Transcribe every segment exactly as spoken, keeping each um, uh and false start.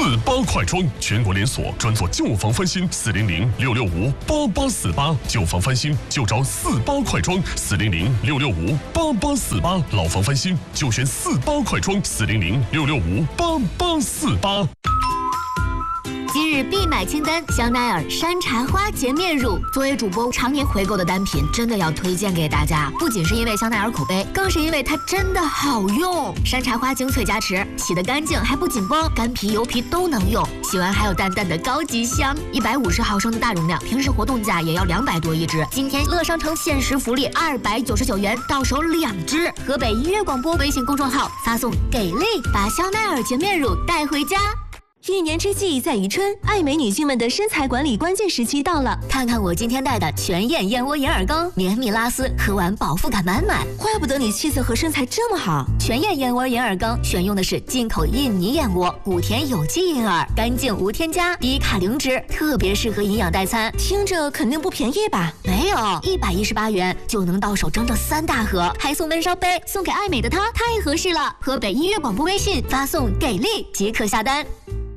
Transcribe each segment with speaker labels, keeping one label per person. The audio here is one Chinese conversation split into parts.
Speaker 1: 四八快装，全国连锁，专做旧房翻新。四零零六六五八八四八，旧房翻新就找四八快装。四零零六六五八八四八，老房翻新就选四八快装。四零零六六五八八四八。
Speaker 2: 今日必买清单：香奈儿山茶花洁面乳。作为主播常年回购的单品，真的要推荐给大家。不仅是因为香奈儿口碑，更是因为它真的好用。山茶花精粹加持，洗得干净还不紧绷，干皮油皮都能用。洗完还有淡淡的高级香。一百五十毫升的大容量，平时活动价也要两百多一支。今天乐商城限时福利二百九十九元，到手两支。河北音乐广播微信公众号发送“给力”，把香奈儿洁面乳带回家。
Speaker 3: 一年之计在于春，爱美女性们的身材管理关键时期到了。
Speaker 2: 看看我今天带的全燕燕窝银耳羹，绵密拉丝，喝完饱腹感满满。
Speaker 3: 怪不得你气色和身材这么好。
Speaker 2: 全燕燕窝银耳羹选用的是进口印尼燕窝，谷田有机银耳，干净无添加，低卡零脂，特别适合营养代餐。
Speaker 3: 听着肯定不便宜吧？
Speaker 2: 没有，一百一十八元就能到手整整三大盒，还送温烧杯，送给爱美的她，太合适了。河北音乐广播微信发送给力即可下单。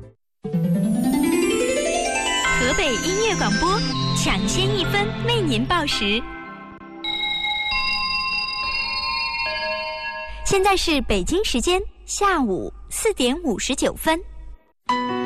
Speaker 4: 河北音乐广播，抢先一分为您报时。现在是北京时间下午四点五十九分。